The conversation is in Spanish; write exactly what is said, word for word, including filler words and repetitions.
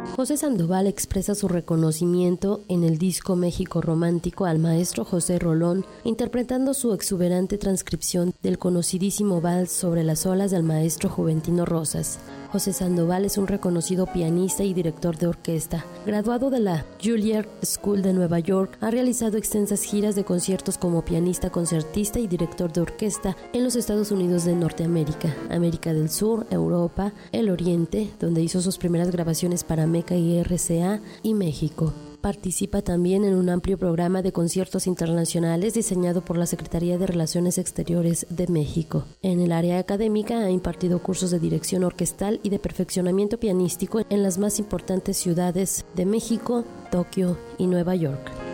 José Sandoval expresa su reconocimiento en el disco México Romántico al maestro José Rolón, interpretando su exuberante transcripción del conocidísimo vals Sobre las olas del maestro Juventino Rosas. José Sandoval es un reconocido pianista y director de orquesta. Graduado de la Juilliard School de Nueva York, ha realizado extensas giras de conciertos como pianista concertista y director de orquesta en los Estados Unidos de Norteamérica, América del Sur, Europa, el Oriente, donde hizo sus primeras grabaciones para Meca y R C A, y México. Participa también en un amplio programa de conciertos internacionales diseñado por la Secretaría de Relaciones Exteriores de México. En el área académica ha impartido cursos de dirección orquestal y de perfeccionamiento pianístico en las más importantes ciudades de México, Tokio y Nueva York.